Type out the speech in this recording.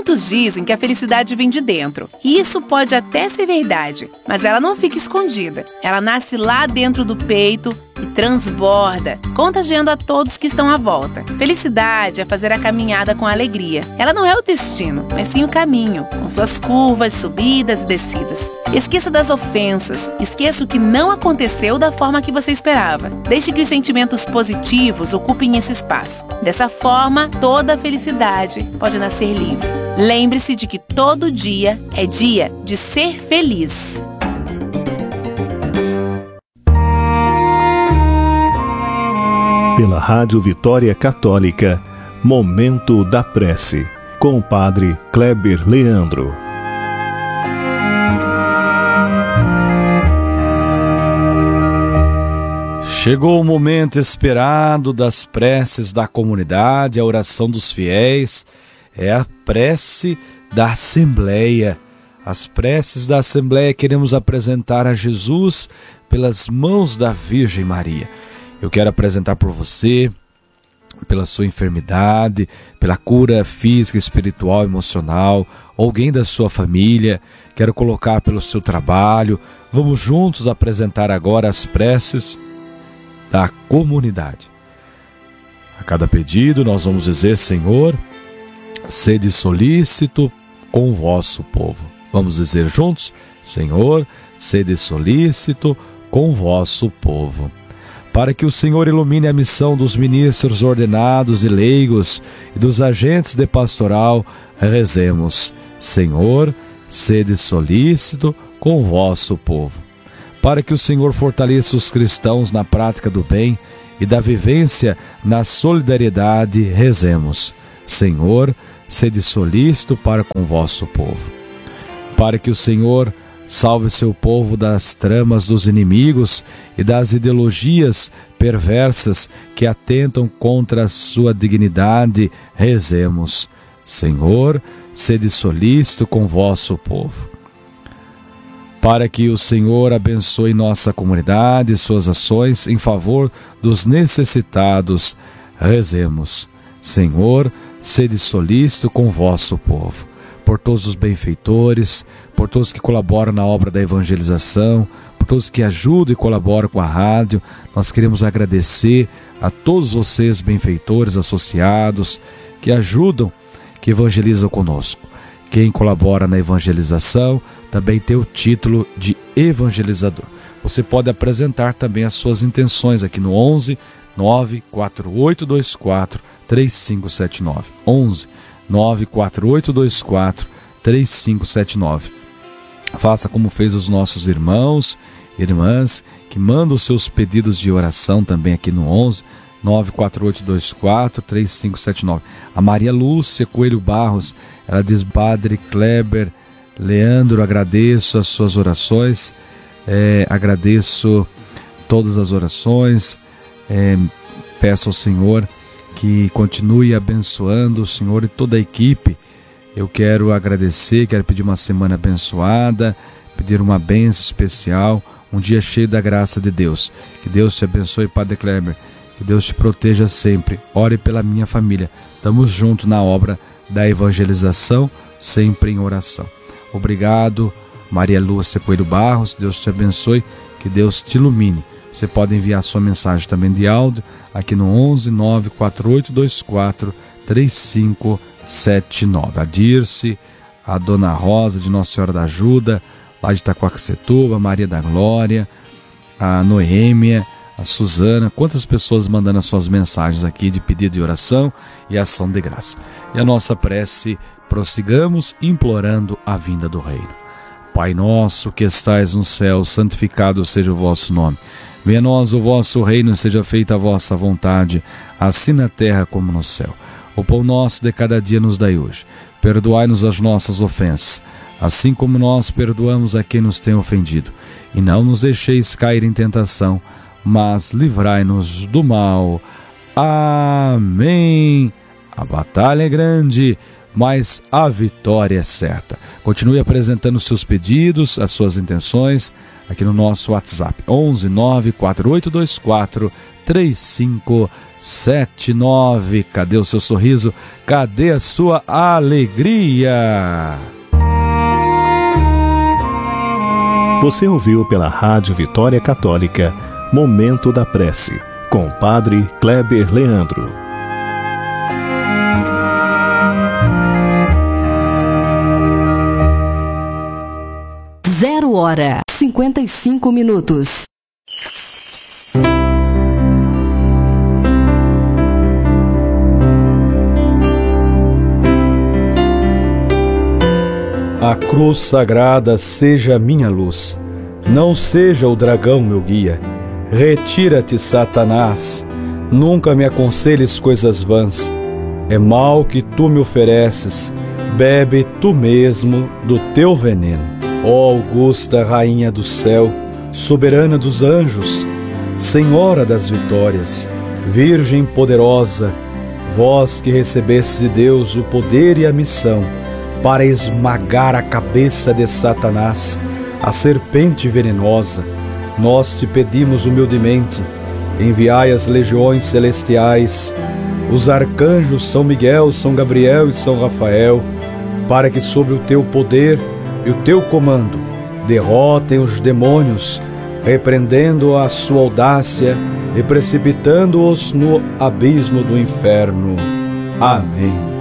Muitos dizem que a felicidade vem de dentro. E isso pode até ser verdade, mas ela não fica escondida. Ela nasce lá dentro do peito e transborda, contagiando a todos que estão à volta. Felicidade é fazer a caminhada com alegria. Ela não é o destino, mas sim o caminho, com suas curvas, subidas e descidas. Esqueça das ofensas, esqueça o que não aconteceu da forma que você esperava. Deixe que os sentimentos positivos ocupem esse espaço. Dessa forma, toda a felicidade pode nascer livre. Lembre-se de que todo dia é dia de ser feliz. Pela Rádio Vitória Católica, Momento da Prece, com o Padre Kleber Leandro. Chegou o momento esperado das preces da comunidade, a oração dos fiéis, é a prece da Assembleia. As preces da Assembleia queremos apresentar a Jesus pelas mãos da Virgem Maria. Eu quero apresentar por você, pela sua enfermidade, pela cura física, espiritual, emocional, alguém da sua família, quero colocar pelo seu trabalho. Vamos juntos apresentar agora as preces da comunidade. A cada pedido nós vamos dizer: Senhor, sede solícito com o vosso povo. Vamos dizer juntos: Senhor, sede solícito com o vosso povo. Para que o Senhor ilumine a missão dos ministros ordenados e leigos e dos agentes de pastoral, rezemos: Senhor, sede solícito com o vosso povo. Para que o Senhor fortaleça os cristãos na prática do bem e da vivência na solidariedade, rezemos: Senhor, sede solícito para com o vosso povo. Para que o Senhor salve seu povo das tramas dos inimigos e das ideologias perversas que atentam contra a sua dignidade, rezemos: Senhor, sede solícito com vosso povo. Para que o Senhor abençoe nossa comunidade e suas ações em favor dos necessitados, rezemos: Senhor, sede solícito com vosso povo. Por todos os benfeitores, por todos que colaboram na obra da evangelização, por todos que ajudam e colaboram com a rádio, nós queremos agradecer a todos vocês, benfeitores, associados, que ajudam, que evangelizam conosco. Quem colabora na evangelização também tem o título de evangelizador. Você pode apresentar também as suas intenções aqui no 11 94824 3579. 11 94824 3579. Faça como fez os nossos irmãos e irmãs que mandam os seus pedidos de oração também aqui no 11 94824 3579. A Maria Lúcia Coelho Barros, ela diz: Padre Kleber Leandro, agradeço as suas orações, agradeço todas as orações, peço ao Senhor que continue abençoando o Senhor e toda a equipe. Eu quero agradecer, quero pedir uma semana abençoada, pedir uma bênção especial, um dia cheio da graça de Deus. Que Deus te abençoe, Padre Kleber, que Deus te proteja sempre. Ore pela minha família. Estamos juntos na obra da evangelização, sempre em oração. Obrigado, Maria Lúcia Coelho Barros, Deus te abençoe, que Deus te ilumine. Você pode enviar sua mensagem também de áudio aqui no 11 94824 3579. A Dirce, a Dona Rosa de Nossa Senhora da Ajuda, lá de Itaquaquecetuba, a Maria da Glória, a Noêmia, a Suzana, quantas pessoas mandando as suas mensagens aqui de pedido de oração e ação de graça. E a nossa prece, prossigamos implorando a vinda do Reino. Pai nosso que estais no céu, santificado seja o vosso nome. Venha a nós o vosso reino, seja feita a vossa vontade, assim na terra como no céu. O pão nosso de cada dia nos dai hoje. Perdoai-nos as nossas ofensas, assim como nós perdoamos a quem nos tem ofendido. E não nos deixeis cair em tentação, mas livrai-nos do mal. Amém. A batalha é grande, mas a vitória é certa. Continue apresentando os seus pedidos, as suas intenções, aqui no nosso WhatsApp, 11 94824 3579. Cadê o seu sorriso? Cadê a sua alegria? Você ouviu pela Rádio Vitória Católica Momento da Prece, com o Padre Kleber Leandro. 0h55. A cruz sagrada seja minha luz, não seja o dragão meu guia. Retira-te, Satanás, nunca me aconselhes coisas vãs. É mal que tu me ofereces, bebe tu mesmo do teu veneno. Ó augusta Rainha do céu, soberana dos anjos, Senhora das vitórias, Virgem poderosa, vós que recebestes de Deus o poder e a missão para esmagar a cabeça de Satanás, a serpente venenosa, nós te pedimos humildemente, enviai as legiões celestiais, os arcanjos São Miguel, São Gabriel e São Rafael, para que sob o teu poder e o teu comando derrotem os demônios, repreendendo a sua audácia e precipitando-os no abismo do inferno. Amém.